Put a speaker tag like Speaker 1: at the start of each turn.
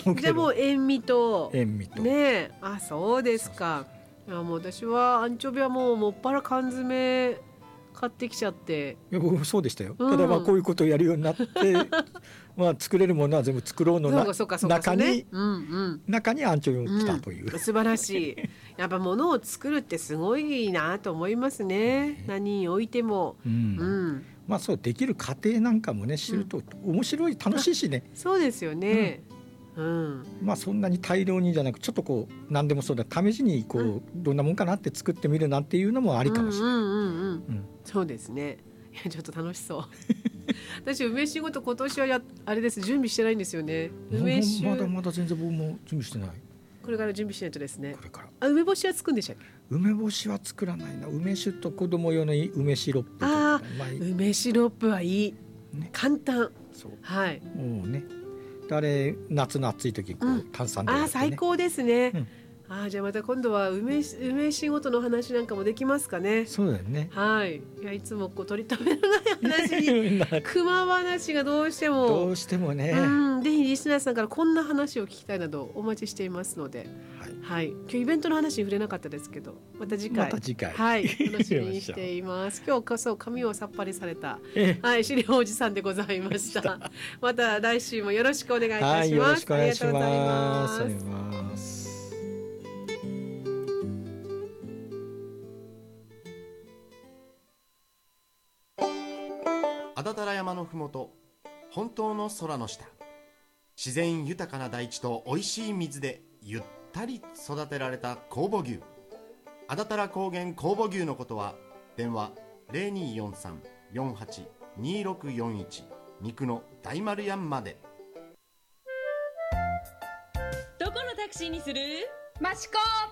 Speaker 1: 思うけど。
Speaker 2: じゃあもう塩味と
Speaker 1: ね。
Speaker 2: あ、そうですか。いやもう私はアンチョビはもっぱら缶詰買ってきちゃって。
Speaker 1: いや僕もそうでしたよ、ただこういうことをやるようになって作れるものは全部作ろうの中に、中にアンチョビも来たという、
Speaker 2: 素晴らしい。やっぱ物を作るってすごいなと思いますね、何においても。
Speaker 1: そうできる過程なんかもね知ると面白い、楽しいしね。
Speaker 2: そうですよね。
Speaker 1: そんなに大量にじゃなく、ちょっと何でもそうだ、試しにどんなもんかなって作ってみるなんていうのもありかもしれない。
Speaker 2: そうですね。いやちょっと楽しそう私梅酒ごと今年はあれです、準備してないんですよね。梅酒
Speaker 1: まだ全然僕も準備してない。
Speaker 2: これから準備しないとですね。
Speaker 1: これから
Speaker 2: 梅干しは作るんでしたっけ？
Speaker 1: 梅干しは作らないな。梅酒と子供用の梅シロップとか。
Speaker 2: 梅シロップはいい、簡単。
Speaker 1: そう、
Speaker 2: はい。
Speaker 1: もうね、あれ夏の暑い時炭酸でやってね。
Speaker 2: 最高ですね。じゃあまた今度は梅仕事の話なんかもできますかね。
Speaker 1: そうだよね。
Speaker 2: はい。いやいつも取り留めのない話に熊話がどうしても
Speaker 1: ね。
Speaker 2: ぜひリスナーさんからこんな話を聞きたいなどお待ちしていますので、はい。今日イベントの話に触れなかったですけど、また次回はい、楽しみにしています。今日こそ髪をさっぱりされた資料おじさんでございました。また来週もよろしくお願いいたします。
Speaker 1: よろしくお願いします。
Speaker 2: ありがとうございます。
Speaker 3: 安達太良山のふもと、本当の空の下、自然豊かな大地とおいしい水でゆったり育てられた酵母牛、安達太良高原酵母牛のことは電話 0243-482641 肉の大丸屋まで。
Speaker 4: どこのタクシーにする？
Speaker 5: マシコ